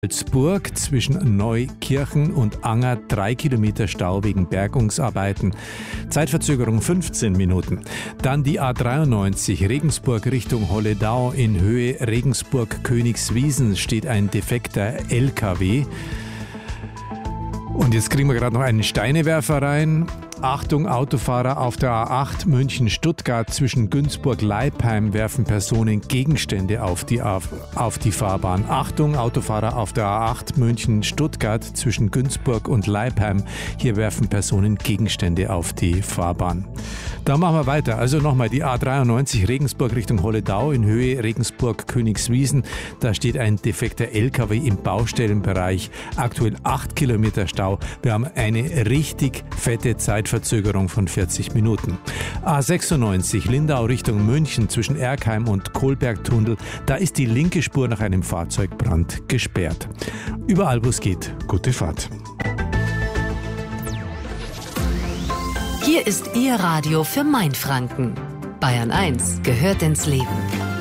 Salzburg zwischen Neukirchen und Anger 3 Kilometer Stau wegen Bergungsarbeiten. Zeitverzögerung 15 Minuten. Dann die A93 Regensburg Richtung Holledau in Höhe Regensburg-Königswiesen steht ein defekter LKW. Und jetzt kriegen wir gerade noch einen Steinewerfer rein. Achtung, Autofahrer auf der A8 München-Stuttgart zwischen Günzburg-Leipheim werfen Personen Gegenstände auf die Fahrbahn. Achtung, Autofahrer auf der A8 München-Stuttgart zwischen Günzburg und Leipheim. Hier werfen Personen Gegenstände auf die Fahrbahn. Da machen wir weiter. Also nochmal die A93 Regensburg Richtung Holledau in Höhe Regensburg-Königswiesen. Da steht ein defekter LKW im Baustellenbereich. Aktuell 8 Kilometer Stau. Wir haben eine richtig fette Zeitverzögerung von 40 Minuten. A96 Lindau Richtung München zwischen Erkheim und Kohlbergtunnel. Da ist die linke Spur nach einem Fahrzeugbrand gesperrt. Überall, wo es geht, gute Fahrt. Hier ist Ihr Radio für Mainfranken. Bayern 1 gehört ins Leben.